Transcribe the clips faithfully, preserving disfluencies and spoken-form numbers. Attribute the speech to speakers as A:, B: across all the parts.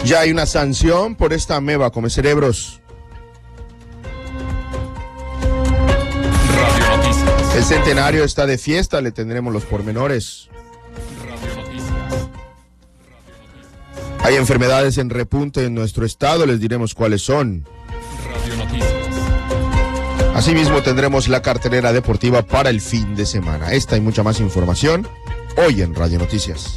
A: Ya hay una sanción por esta ameba come cerebros.
B: Radio Noticias.
A: El centenario está de fiesta, le tendremos los pormenores.
B: Radio Noticias.
A: Hay enfermedades en repunte en nuestro estado, les diremos cuáles son.
B: Radio Noticias.
A: Asimismo tendremos la cartelera deportiva para el fin de semana. Esta y mucha más información hoy en Radio Noticias.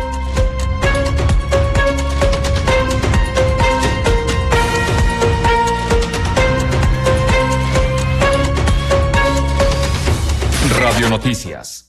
B: Radio Noticias.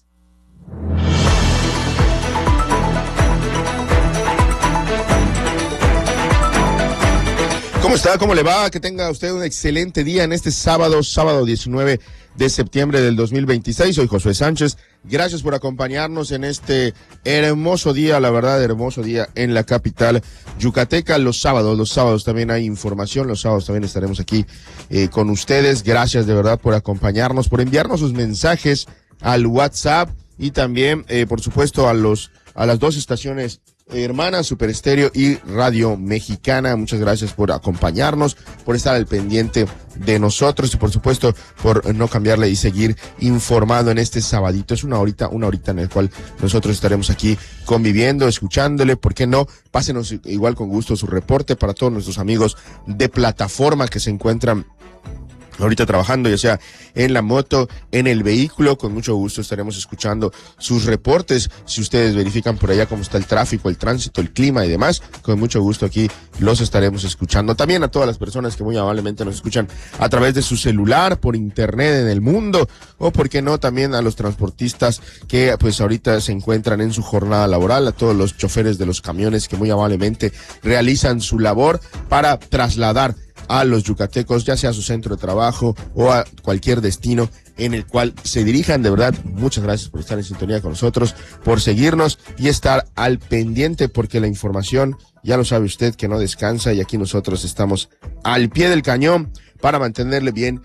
A: ¿Cómo está? ¿Cómo le va? Que tenga usted un excelente día en este sábado, sábado diecinueve de septiembre del dos mil veintiséis. Soy Josué Sánchez. Gracias por acompañarnos en este hermoso día, la verdad, hermoso día en la capital yucateca. Los sábados, los sábados también hay información. Los sábados también estaremos aquí eh, con ustedes. Gracias de verdad por acompañarnos, por enviarnos sus mensajes al WhatsApp y también, eh, por supuesto, a los a las dos estaciones hermanas, Super Estéreo y Radio Mexicana. Muchas gracias por acompañarnos, por estar al pendiente de nosotros y por supuesto por no cambiarle y seguir informando en este sabadito. Es una horita, una horita en el cual nosotros estaremos aquí conviviendo, escuchándole. ¿Por qué no? Pásenos igual con gusto su reporte para todos nuestros amigos de plataforma que se encuentran ahorita trabajando, ya sea en la moto, en el vehículo. Con mucho gusto estaremos escuchando sus reportes. Si ustedes verifican por allá cómo está el tráfico, el tránsito, el clima y demás, con mucho gusto aquí los estaremos escuchando. También a todas las personas que muy amablemente nos escuchan a través de su celular, por internet en el mundo, o por qué no, también a los transportistas que pues ahorita se encuentran en su jornada laboral, a todos los choferes de los camiones que muy amablemente realizan su labor para trasladar a los yucatecos, ya sea a su centro de trabajo o a cualquier destino en el cual se dirijan. De verdad, muchas gracias por estar en sintonía con nosotros, por seguirnos y estar al pendiente, porque la información, ya lo sabe usted, que no descansa, y aquí nosotros estamos al pie del cañón para mantenerle bien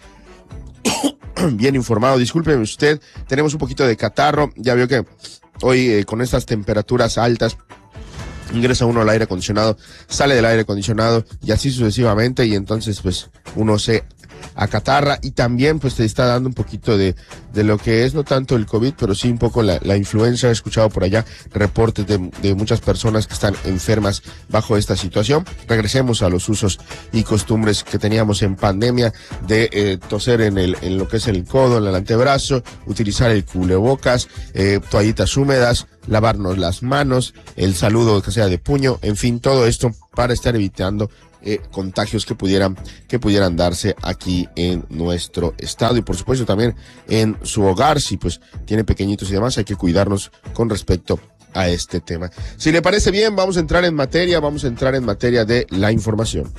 A: bien informado. Discúlpeme usted, tenemos un poquito de catarro. Ya veo que hoy eh, con estas temperaturas altas ingresa uno al aire acondicionado, sale del aire acondicionado y así sucesivamente, y entonces pues uno se acatarra y también pues te está dando un poquito de, de lo que es no tanto el COVID, pero sí un poco la, la influenza. He escuchado por allá reportes de, de muchas personas que están enfermas bajo esta situación. Regresemos a los usos y costumbres que teníamos en pandemia de eh, toser en, el, en lo que es el codo, en el antebrazo, utilizar el cubrebocas, eh, toallitas húmedas, lavarnos las manos, el saludo que sea de puño, en fin, todo esto para estar evitando eh, contagios que pudieran que pudieran darse aquí en nuestro estado y por supuesto también en su hogar. Si pues tiene pequeñitos y demás, hay que cuidarnos con respecto a este tema. Si le parece bien, vamos a entrar en materia, vamos a entrar en materia de la información.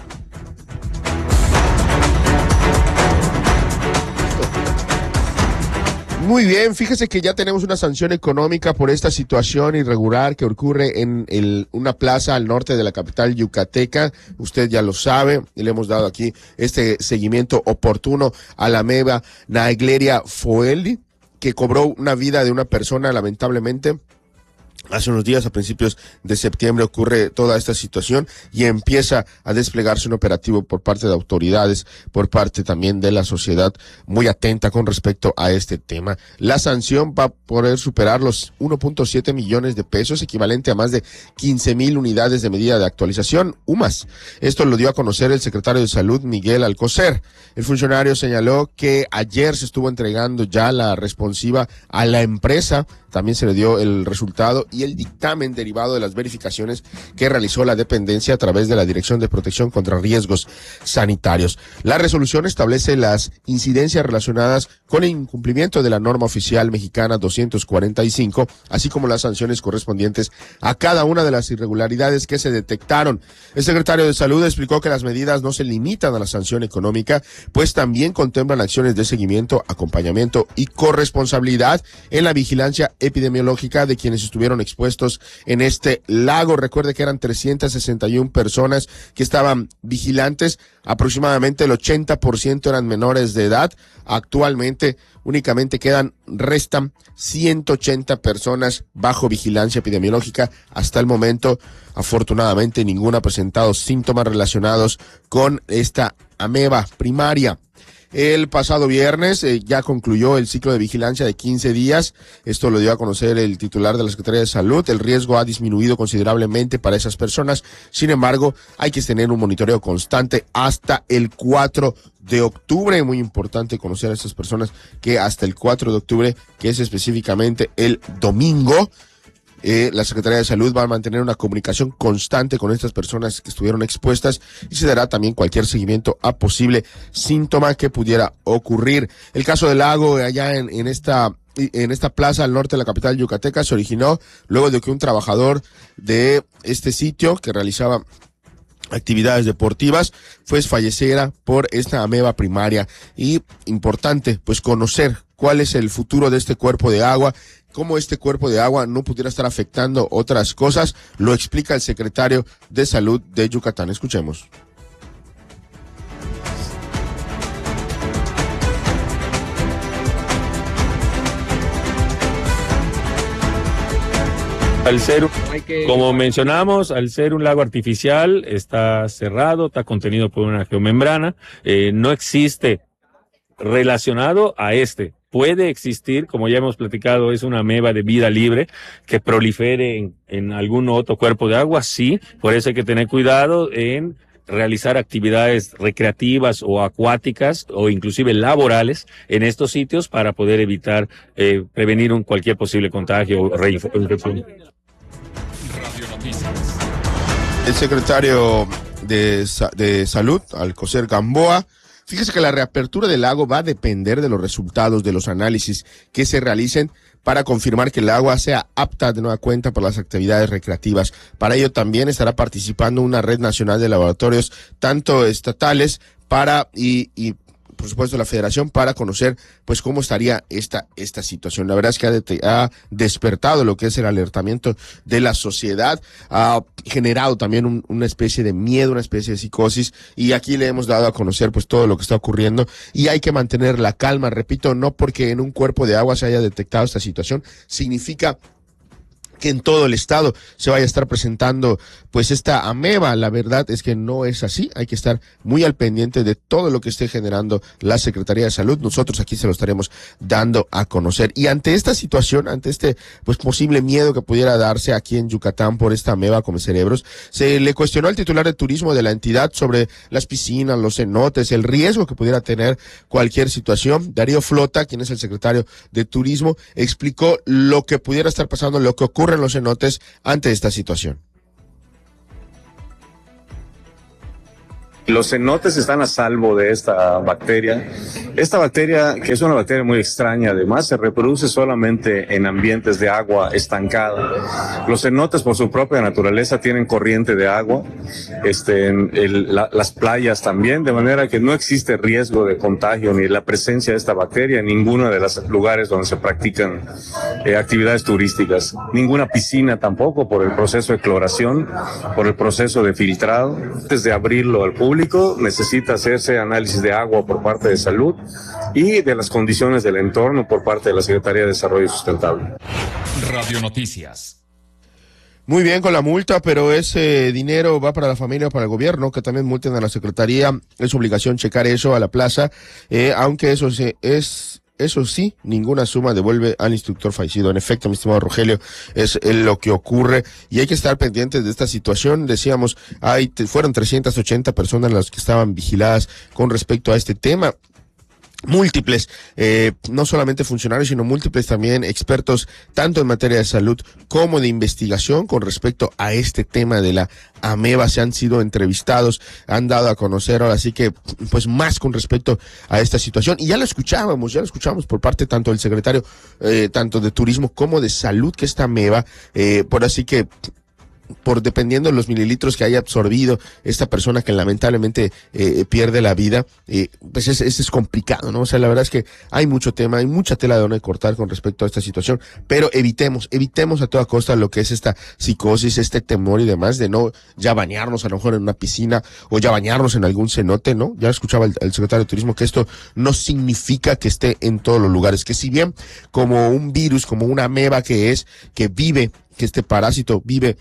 A: Muy bien, fíjese que ya tenemos una sanción económica por esta situación irregular que ocurre en el, una plaza al norte de la capital yucateca. Usted ya lo sabe, y le hemos dado aquí este seguimiento oportuno a la ameba Naegleria foeli, que cobró una vida de una persona lamentablemente. Hace unos días, a principios de septiembre, ocurre toda esta situación y empieza a desplegarse un operativo por parte de autoridades, por parte también de la sociedad muy atenta con respecto a este tema. La sanción va a poder superar los uno punto siete millones de pesos, equivalente a más de quince mil unidades de medida de actualización, U M A S. Esto lo dio a conocer el secretario de Salud, Miguel Alcocer. El funcionario señaló que ayer se estuvo entregando ya la responsiva a la empresa. También se le dio el resultado y el dictamen derivado de las verificaciones que realizó la dependencia a través de la Dirección de Protección contra Riesgos Sanitarios. La resolución establece las incidencias relacionadas con el incumplimiento de la norma oficial mexicana doscientos cuarenta y cinco, así como las sanciones correspondientes a cada una de las irregularidades que se detectaron. El secretario de Salud explicó que las medidas no se limitan a la sanción económica, pues también contemplan acciones de seguimiento, acompañamiento y corresponsabilidad en la vigilancia epidemiológica de quienes estuvieron expuestos en este lago. Recuerde que eran trescientas sesenta y una personas que estaban vigilantes, aproximadamente el ochenta por ciento eran menores de edad. Actualmente únicamente quedan, restan ciento ochenta personas bajo vigilancia epidemiológica. Hasta el momento, afortunadamente, ninguno ha presentado síntomas relacionados con esta ameba primaria. El pasado viernes eh, ya concluyó el ciclo de vigilancia de quince días. Esto lo dio a conocer el titular de la Secretaría de Salud. El riesgo ha disminuido considerablemente para esas personas. Sin embargo, hay que tener un monitoreo constante hasta el cuatro de octubre. Muy importante conocer a estas personas que hasta el cuatro de octubre, que es específicamente el domingo, Eh, la Secretaría de Salud va a mantener una comunicación constante con estas personas que estuvieron expuestas y se dará también cualquier seguimiento a posible síntoma que pudiera ocurrir. El caso del lago allá en, en esta en esta plaza al norte de la capital yucateca se originó luego de que un trabajador de este sitio que realizaba actividades deportivas pues falleciera por esta ameba primaria. Y importante pues conocer cuál es el futuro de este cuerpo de agua, cómo este cuerpo de agua no pudiera estar afectando otras cosas. Lo explica el secretario de Salud de Yucatán. Escuchemos.
C: Al ser, como mencionamos, al ser un lago artificial, está cerrado, está contenido por una geomembrana, eh, no existe relacionado a este. Puede existir, como ya hemos platicado, es una ameba de vida libre que prolifere en, en algún otro cuerpo de agua, sí, por eso hay que tener cuidado en realizar actividades recreativas o acuáticas o inclusive laborales en estos sitios para poder evitar, eh, prevenir un cualquier posible contagio o reinfección.
B: Radio Noticias.
A: El secretario de, de Salud, Alcocer Gamboa, fíjese que la reapertura del lago va a depender de los resultados de los análisis que se realicen para confirmar que el agua sea apta de nueva cuenta para las actividades recreativas. Para ello también estará participando una red nacional de laboratorios, tanto estatales para y, y por supuesto la federación, para conocer pues cómo estaría esta esta situación. La verdad es que ha, de, ha despertado lo que es el alertamiento de la sociedad, ha generado también un, una especie de miedo, una especie de psicosis, y aquí le hemos dado a conocer pues todo lo que está ocurriendo y hay que mantener la calma. Repito, no porque en un cuerpo de agua se haya detectado esta situación significa que en todo el estado se vaya a estar presentando pues esta ameba. La verdad es que no es así. Hay que estar muy al pendiente de todo lo que esté generando la Secretaría de Salud. Nosotros aquí se lo estaremos dando a conocer. Y ante esta situación, ante este pues posible miedo que pudiera darse aquí en Yucatán por esta ameba come cerebros, se le cuestionó al titular de turismo de la entidad sobre las piscinas, los cenotes, el riesgo que pudiera tener cualquier situación. Darío Flota, quien es el secretario de Turismo, explicó lo que pudiera estar pasando, lo que ocurre en los cenotes ante esta situación.
D: Los cenotes están a salvo de esta bacteria. Esta bacteria, que es una bacteria muy extraña, además, se reproduce solamente en ambientes de agua estancada. Los cenotes, por su propia naturaleza, tienen corriente de agua, este, en el, la, las playas también, de manera que no existe riesgo de contagio ni la presencia de esta bacteria en ninguno de los lugares donde se practican eh, actividades turísticas. Ninguna piscina tampoco, por el proceso de cloración, por el proceso de filtrado. Antes de abrirlo al público, necesita hacerse análisis de agua por parte de salud y de las condiciones del entorno por parte de la Secretaría de Desarrollo Sustentable.
B: Radio Noticias.
A: Muy bien con la multa, pero ese dinero va para la familia o para el gobierno, que también multen a la Secretaría. Es obligación checar eso a la plaza, eh, aunque eso se, es... Eso sí, ninguna suma devuelve al instructor fallecido. En efecto, mi estimado Rogelio, es lo que ocurre y hay que estar pendientes de esta situación. Decíamos, hay, fueron trescientas ochenta personas las que estaban vigiladas con respecto a este tema. Múltiples, eh, no solamente funcionarios, sino múltiples también expertos, tanto en materia de salud como de investigación con respecto a este tema de la ameba. Se han sido entrevistados, han dado a conocer, ahora sí que, pues más con respecto a esta situación. Y ya lo escuchábamos, ya lo escuchábamos por parte tanto del secretario, eh, tanto de Turismo como de Salud, que esta ameba, eh, por así que, por dependiendo de los mililitros que haya absorbido esta persona que lamentablemente eh, pierde la vida, eh, pues es, es, es complicado, ¿no? O sea, la verdad es que hay mucho tema, hay mucha tela de donde cortar con respecto a esta situación, pero evitemos, evitemos a toda costa lo que es esta psicosis, este temor y demás de no ya bañarnos a lo mejor en una piscina o ya bañarnos en algún cenote, ¿no? Ya escuchaba el, el secretario de Turismo que esto no significa que esté en todos los lugares, que si bien como un virus, como una ameba que es, que vive, que este parásito vive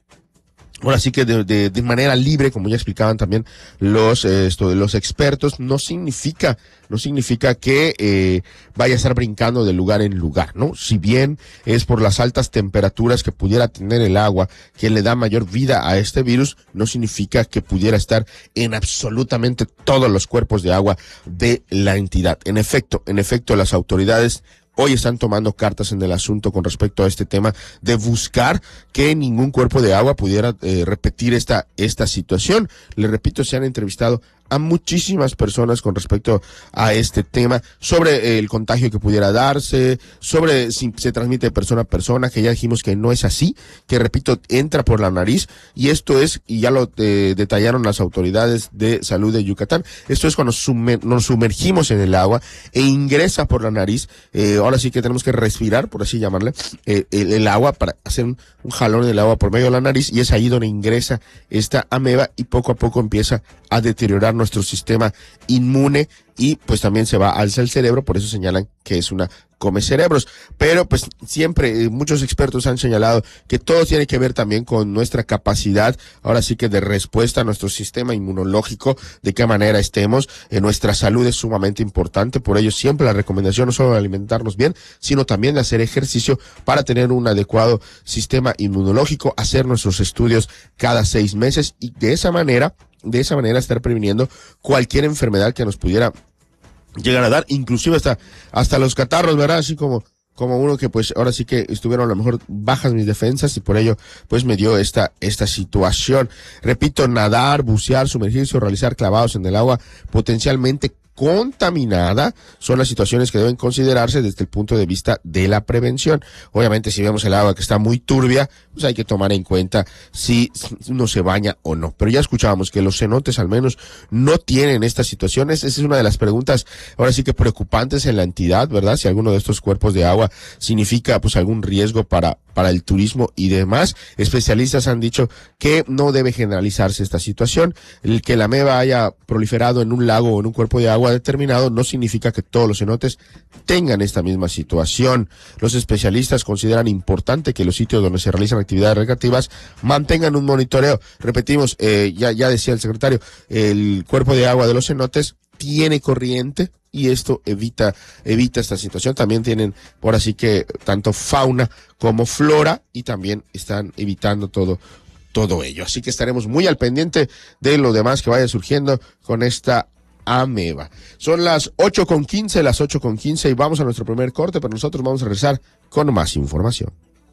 A: ahora sí que de, de, de manera libre, como ya explicaban también los eh, esto, los expertos, no significa, no significa que eh, vaya a estar brincando de lugar en lugar, ¿no? Si bien es por las altas temperaturas que pudiera tener el agua, que le da mayor vida a este virus, no significa que pudiera estar en absolutamente todos los cuerpos de agua de la entidad. En efecto, en efecto, las autoridades hoy están tomando cartas en el asunto con respecto a este tema de buscar que ningún cuerpo de agua pudiera eh, repetir esta, esta situación. Les repito, se han entrevistado a muchísimas personas con respecto a este tema, sobre el contagio que pudiera darse, sobre si se transmite de persona a persona, que ya dijimos que no es así, que repito, entra por la nariz, y esto es, y ya lo eh, detallaron las autoridades de salud de Yucatán, esto es cuando sumer, nos sumergimos en el agua e ingresa por la nariz, eh, ahora sí que tenemos que respirar, por así llamarle, eh, el, el agua para hacer un, un jalón del agua por medio de la nariz, y es ahí donde ingresa esta ameba y poco a poco empieza a deteriorar nuestro sistema inmune y pues también se va alza el cerebro, por eso señalan que es una come cerebros. Pero pues siempre eh, muchos expertos han señalado que todo tiene que ver también con nuestra capacidad, ahora sí que de respuesta a nuestro sistema inmunológico, de qué manera estemos, eh, nuestra salud es sumamente importante, por ello siempre la recomendación no solo de alimentarnos bien, sino también de hacer ejercicio para tener un adecuado sistema inmunológico, hacer nuestros estudios cada seis meses y de esa manera de esa manera estar previniendo cualquier enfermedad que nos pudiera llegar a dar, inclusive hasta, hasta los catarros, ¿verdad? Así como, como uno que pues ahora sí que estuvieron a lo mejor bajas mis defensas y por ello pues me dio esta, esta situación. Repito, nadar, bucear, sumergirse o realizar clavados en el agua potencialmente contaminada son las situaciones que deben considerarse desde el punto de vista de la prevención. Obviamente si vemos el agua que está muy turbia, pues hay que tomar en cuenta si uno se baña o no. Pero ya escuchábamos que los cenotes al menos no tienen estas situaciones. Esa es una de las preguntas ahora sí que preocupantes en la entidad, ¿verdad? Si alguno de estos cuerpos de agua significa pues algún riesgo para para el turismo y demás. Especialistas han dicho que no debe generalizarse esta situación. El que la ameba haya proliferado en un lago o en un cuerpo de agua determinado no significa que todos los cenotes tengan esta misma situación. Los especialistas consideran importante que los sitios donde se realizan actividades recreativas mantengan un monitoreo. Repetimos, eh, ya, ya decía el secretario, el cuerpo de agua de los cenotes tiene corriente y esto evita evita esta situación. También tienen por así que tanto fauna como flora y también están evitando todo todo ello. Así que estaremos muy al pendiente de lo demás que vaya surgiendo con esta ameba. Son las ocho con quince, las ocho con quince y vamos a nuestro primer corte, pero nosotros vamos a regresar con más información.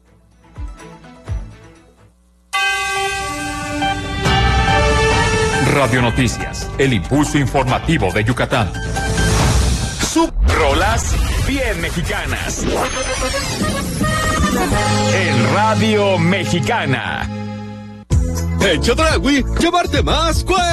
B: Radio Noticias, el impulso informativo de Yucatán. Subrolas bien mexicanas. En Radio Mexicana.
E: En Chedraui, llevarte más.